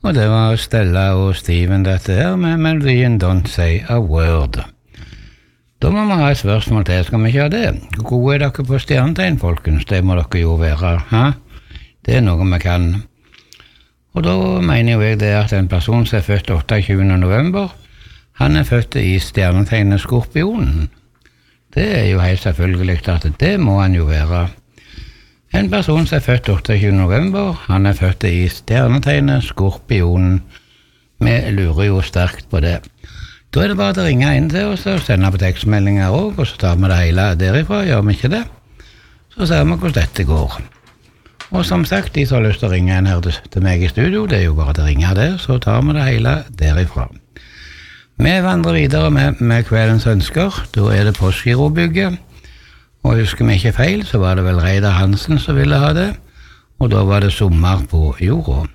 Og det var Stella og Steven dette her med melodien Don't Say a Word. Da må vi ha et spørsmål til, skal vi ikke ha det? Hvor gode dere på stjernetegn, folkens? Det må dere jo være, ha? Det noe vi kan. Og da mener jeg det at en person som født 28. november, han født i stjernetegnet Skorpionen. Det jo helt selvfølgelig at det må han jo være. En person som født 28. november, han født i stjernetegnet Skorpionen. Vi lurer jo sterkt på det. Da det bare å ringe inn til oss og sende på tekstmeldinger også, og så tar vi det hele derifra, gjør vi ikke det? Så ser vi hvordan dette går. Og som sagt, de som har lyst til å ringe inn her til meg i studio, det jo bare å ringe der, så tar vi det hele derifra. Vi vandrer videre med kveldens ønsker. Da det Postgirobygget. Og husker vi ikke feil, så var det vel Reidar Hansen som ville ha det, og da var det sommer på jorda.